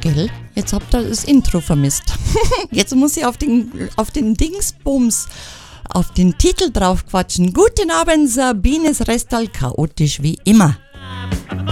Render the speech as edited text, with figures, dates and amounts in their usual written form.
Gell? Jetzt habt ihr das Intro vermisst. Jetzt muss ich auf den Dingsbums, auf den Titel drauf quatschen. Guten Abend, Sabines Restal, chaotisch wie immer.